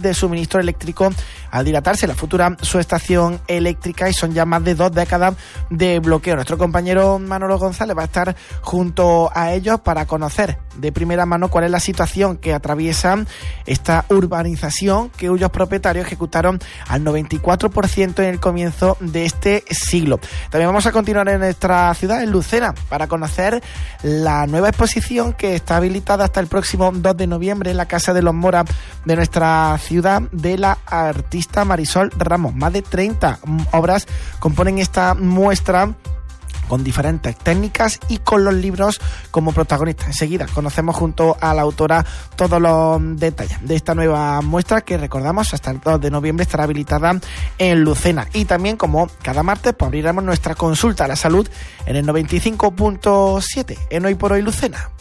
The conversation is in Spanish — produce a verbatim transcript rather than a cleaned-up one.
de suministro eléctrico al dilatarse la futura subestación eléctrica, y son ya más de dos décadas de bloqueo. Nuestro compañero Manolo González va a estar junto a ellos para conocer de primera mano cuál es la situación que atraviesa esta urbanización que cuyos propietarios ejecutaron al noventa y cuatro por ciento en el comienzo de este siglo. También vamos a continuar en nuestra ciudad, en Lucena, para conocer la nueva exposición que está habilitada hasta el próximo dos de noviembre en la Casa de los Mora de nuestra ciudad, de la artista Marisol Ramos. Más de treinta obras componen esta muestra, con diferentes técnicas y con los libros como protagonistas. Enseguida conocemos junto a la autora todos los detalles de esta nueva muestra que, recordamos, hasta el dos de noviembre estará habilitada en Lucena. Y también, como cada martes, pues abriremos nuestra consulta a la salud en el noventa y cinco punto siete en Hoy por Hoy Lucena.